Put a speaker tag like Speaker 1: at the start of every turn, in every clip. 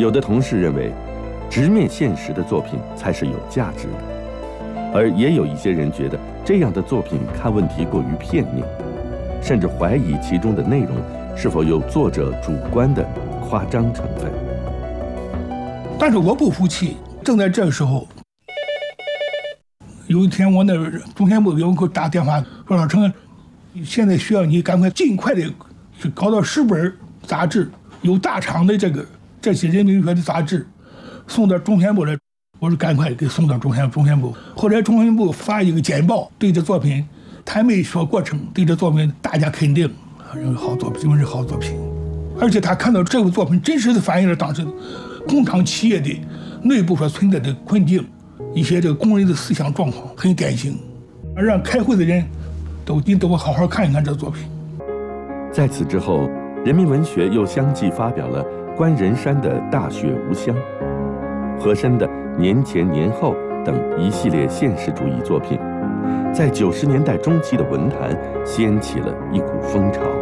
Speaker 1: 有的同事认为，直面现实的作品才是有价值的，而也有一些人觉得这样的作品看问题过于片面，甚至怀疑其中的内容是否有作者主观的夸张成分。
Speaker 2: 但是我不服气，正在这个时候，有一天我那中宣部给我打电话说：“老程，现在需要你赶快尽快的去搞到10本杂志，有大厂的这些人民文学的杂志，送到中宣部来。”我说：“赶快给送到中宣部。”后来中宣部发一个简报，对这作品，他没说过程，对这作品大家肯定，认为好作品，认为是好作品。而且他看到这部作品真实的反映了当时工厂企业的内部所存在的困境，一些这个工人的思想状况很典型，而让开会的人你都好好看一看这作品。
Speaker 1: 在此之后，人民文学又相继发表了关人山的《大雪无香》、和珅的《年前年后》等一系列现实主义作品，在90年代中期的文坛掀起了一股风潮。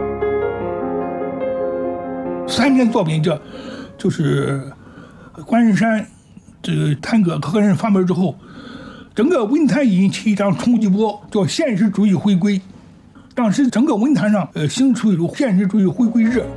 Speaker 2: 3篇作品就是关人山这个探戈和人发表之后，整个文坛引起一场冲击波，叫现实主义回归。当时整个文坛上兴出一种现实主义回归热。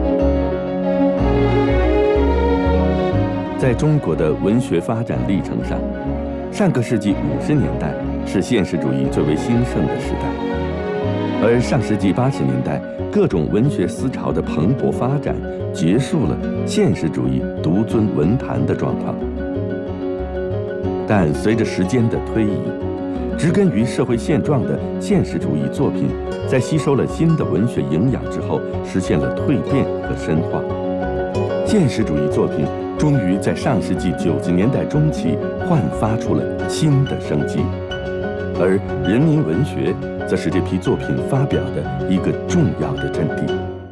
Speaker 1: 在中国的文学发展历程上，上个世纪50年代是现实主义最为兴盛的时代，而上世纪80年代各种文学思潮的蓬勃发展，结束了现实主义独尊文坛的状况。但随着时间的推移，植根于社会现状的现实主义作品，在吸收了新的文学营养之后，实现了蜕变和深化。现实主义作品终于在上世纪90年代中期焕发出了新的生机，而人民文学则是这批作品发表的一个重要的阵地。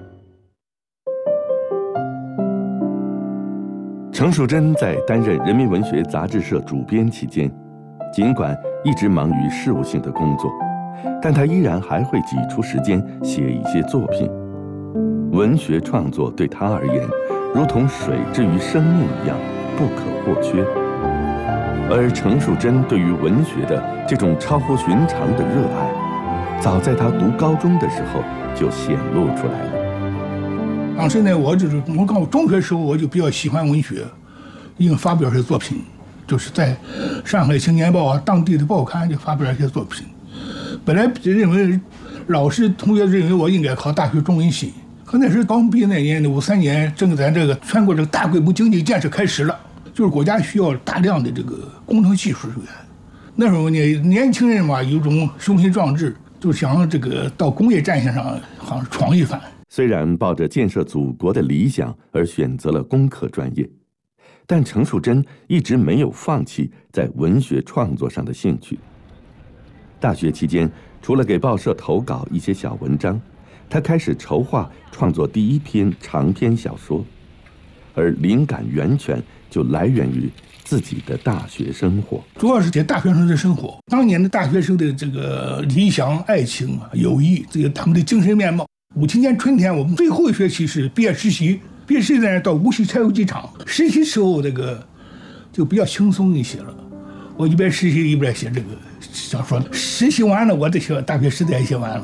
Speaker 1: 程树珍在担任人民文学杂志社主编期间，尽管一直忙于事务性的工作，但他依然还会挤出时间写一些作品。文学创作对他而言，如同水之于生命一样不可或缺。而程树珍对于文学的这种超乎寻常的热爱，早在他读高中的时候就显露出来了。
Speaker 2: 当时呢，我刚中学时候我就比较喜欢文学，因为发表一些作品，就是在上海青年报啊当地的报刊就发表一些作品。本来认为老师同学认为我应该考大学中文系，可那时刚毕业那年的53年，正在这个全国这个大规模经济建设开始了，就是国家需要大量的这个工程技术人员。那时候呢，年轻人嘛有种雄心壮志，就想这个到工业战线上好像闯一番。
Speaker 1: 虽然抱着建设祖国的理想而选择了工科专业，但程树珍一直没有放弃在文学创作上的兴趣。大学期间，除了给报社投稿一些小文章，他开始筹划创作第一篇长篇小说，而灵感源泉就来源于自己的大学生活，
Speaker 2: 主要是写大学生的生活。当年的大学生的这个理想、爱情、友谊，这个他们的精神面貌。57年春天，我们最后一学期是毕业实习，毕业实习呢到无锡柴油机厂实习时候，这个就比较轻松一些了。我一边实习一边写这个小说，实习完了，我的大学时代写完了。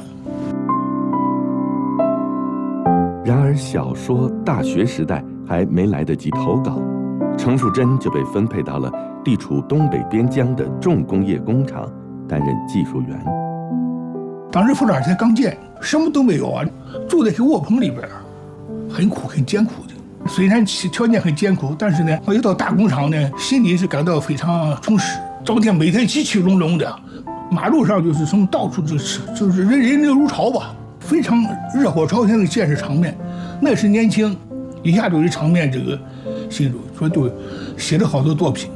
Speaker 1: 然而，小说《大学时代》还没来得及投稿，程树珍就被分配到了地处东北边疆的重工业工厂担任技术员。
Speaker 2: 当时副长才刚建，什么都没有啊，住在一个卧棚里边，很苦很艰苦的。虽然条件很艰苦，但是呢，我一到大工厂呢，心里是感到非常充实。早天每天机器隆隆的，马路上就是从到处就是人流如潮吧，非常热火朝天的建设场面。那时年轻，一下就有场面这个心中，所以就写了好多作品。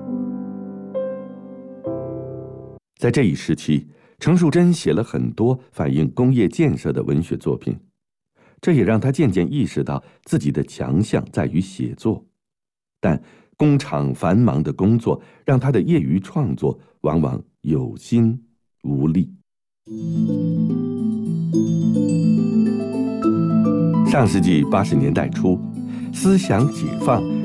Speaker 1: 在这一时期，程树珍写了很多反映工业建设的文学作品，这也让他渐渐意识到自己的强项在于写作。但工厂繁忙的工作让他的业余创作往往有心无力。上世纪80年代初，思想解放